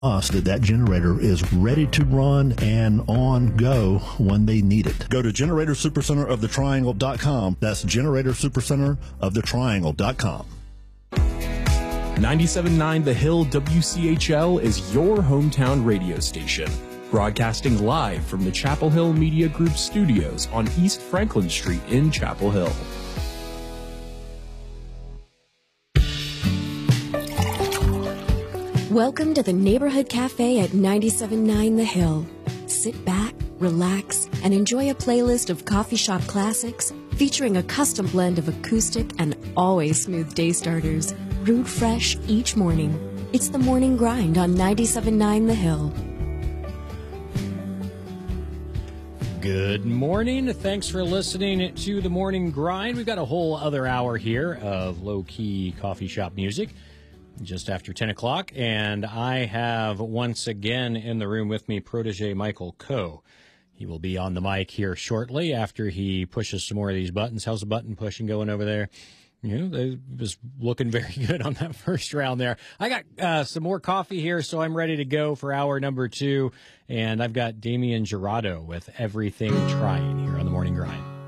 us that generator is ready to run and on go when they need it. Go to Generator Supercenter of the Triangle.com. That's Generator Supercenter of the Triangle.com. 97.9 The Hill WCHL is your hometown radio station, broadcasting live from the Chapel Hill Media Group studios on East Franklin Street in Chapel Hill. Welcome to the Neighborhood Cafe at 97.9 The Hill. Sit back, relax, and enjoy a playlist of coffee shop classics featuring a custom blend of acoustic and always smooth day starters, brewed fresh each morning. It's the Morning Grind on 97.9 The Hill. Good morning. Thanks for listening to the Morning Grind. We've got a whole other hour here of low-key coffee shop music just after 10 o'clock, and I have once again in the room with me Protege Michael Coe. He will be on the mic here shortly after he pushes some more of these buttons. How's the button pushing going over there? You know, it was looking very good on that first round there. I got some more coffee here, so I'm ready to go for hour number 2, and I've got Damian Gerardo with Everything Trying here on the Morning Grind.